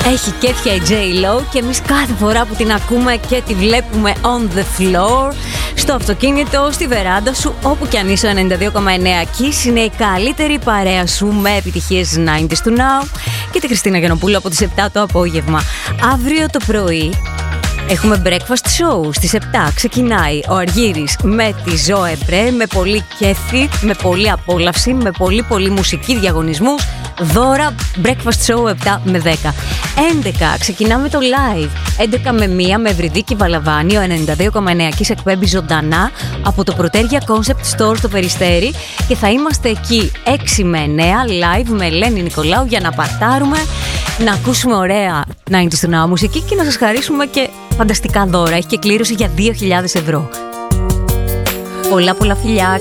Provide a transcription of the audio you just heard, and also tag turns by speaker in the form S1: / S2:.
S1: Έχει κέφια η J-Lo και εμείς κάθε φορά που την ακούμε και τη βλέπουμε on the floor, στο αυτοκίνητο, στη βεράντα σου, όπου κι αν είσαι, 92,9 Kiss είναι η καλύτερη παρέα σου με επιτυχίες 90s to now και τη Χριστίνα Γιαννοπούλου από τις 7 το απόγευμα. Αύριο το πρωί έχουμε breakfast show στις 7. Ξεκινάει ο Αργύρης με τη Ζωέ Μπρε, με πολύ κέφι, με πολύ απόλαυση, με πολύ μουσική, διαγωνισμούς, δώρα, breakfast show 7 με 10. 11 ξεκινάμε το live, 11 με 1 με Ευρυδίκη Βαλαβάνη, ο 92,9 Kiss εκπέμπει ζωντανά από το Πρωτέρια Concept Store στο Περιστέρι και θα είμαστε εκεί 6 με 9 live με Ελένη Νικολάου για να παρτάρουμε, να ακούσουμε ωραία 90s to now μουσική και να σας χαρίσουμε και φανταστικά δώρα. Έχει και κλήρωση για 2.000 ευρώ. Πολλά φιλιά.